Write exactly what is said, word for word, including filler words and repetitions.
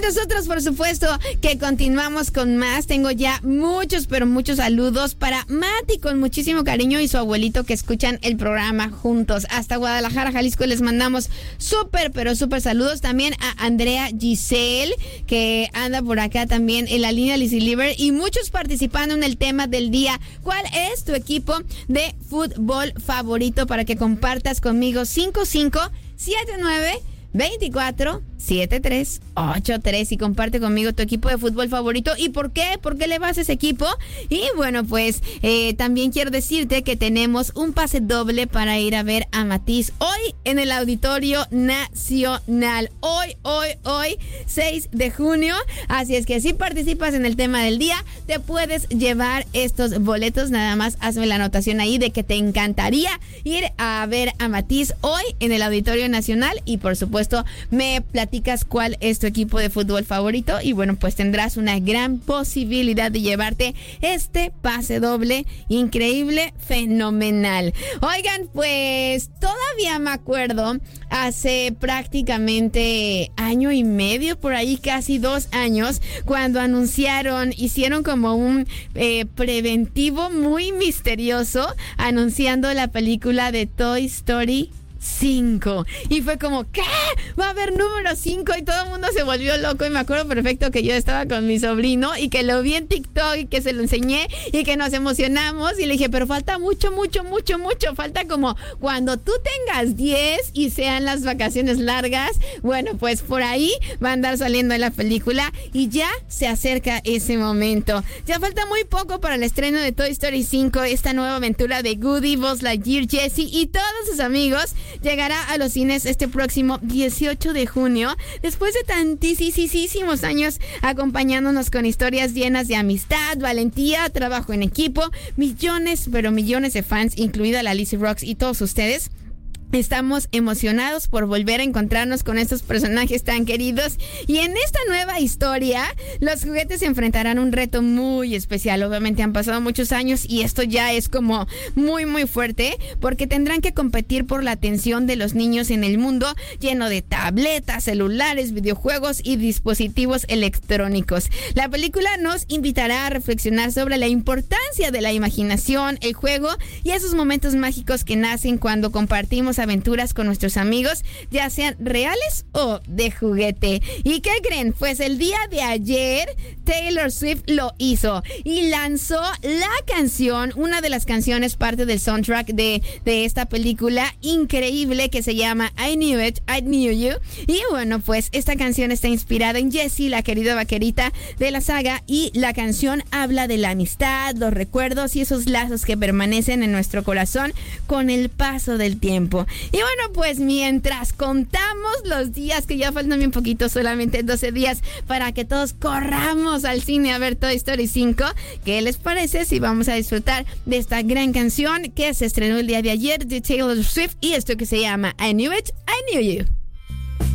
nosotros, por supuesto, que continuamos con más. Tengo ya muchos, pero muchos saludos para Mati, con muchísimo cariño, y su abuelito, que escuchan el programa juntos. Hasta Guadalajara, Jalisco, les mandamos súper, pero súper saludos. También a Andrea Giselle, que anda por acá también en la línea Lizzy Liver, y muchos participando en el tema del día. ¿Cuál es tu equipo de fútbol favorito? Para que compartas conmigo. Cinco cinco siete nueve veinticuatro setenta y tres ochenta y tres y comparte conmigo tu equipo de fútbol favorito y por qué, por qué le vas a ese equipo. Y bueno, pues eh, también quiero decirte que tenemos un pase doble para ir a ver a Matiz hoy en el Auditorio Nacional. Hoy, hoy, hoy, seis de junio. Así es que si participas en el tema del día, te puedes llevar estos boletos. Nada más hazme la anotación ahí de que te encantaría ir a ver a Matiz hoy en el Auditorio Nacional, y por supuesto me platicas cuál es tu equipo de fútbol favorito, y bueno, pues tendrás una gran posibilidad de llevarte este pase doble increíble, fenomenal. Oigan, pues todavía me acuerdo hace prácticamente año y medio, por ahí casi dos años, cuando anunciaron, hicieron como un eh, preventivo muy misterioso anunciando la película de Toy Story cinco, y fue como, ¿qué? Va a haber número cinco, y todo el mundo se volvió loco. Y me acuerdo perfecto que yo estaba con mi sobrino y que lo vi en TikTok y que se lo enseñé y que nos emocionamos, y le dije, pero falta mucho, mucho, mucho, mucho, falta como cuando tú tengas diez y sean las vacaciones largas. Bueno, pues por ahí va a andar saliendo la película y ya se acerca ese momento. Ya falta muy poco para el estreno de Toy Story cinco, esta nueva aventura de Woody, Buzz Lightyear, Jessie y todos sus amigos. Llegará a los cines este próximo dieciocho de junio, después de tantísimos años acompañándonos con historias llenas de amistad, valentía, trabajo en equipo, millones, pero millones de fans, incluida la Lizzy Rocks y todos ustedes. Estamos emocionados por volver a encontrarnos con estos personajes tan queridos, y en esta nueva historia los juguetes se enfrentarán a un reto muy especial. Obviamente han pasado muchos años y esto ya es como muy muy fuerte, porque tendrán que competir por la atención de los niños en el mundo lleno de tabletas, celulares, videojuegos y dispositivos electrónicos. La película nos invitará a reflexionar sobre la importancia de la imaginación, el juego y esos momentos mágicos que nacen cuando compartimos aventuras con nuestros amigos, ya sean reales o de juguete. ¿Y qué creen? Pues el día de ayer Taylor Swift lo hizo y lanzó la canción, una de las canciones parte del soundtrack de, de esta película increíble que se llama I Knew It, I Knew You. Y bueno, pues esta canción está inspirada en Jessie, la querida vaquerita de la saga, y la canción habla de la amistad, los recuerdos y esos lazos que permanecen en nuestro corazón con el paso del tiempo. Y bueno, pues mientras contamos los días, que ya faltan bien poquito, solamente doce días para que todos corramos al cine a ver Toy Story cinco, ¿qué les parece si vamos a disfrutar de esta gran canción que se estrenó el día de ayer de Taylor Swift, y esto que se llama I Knew It, I Knew You?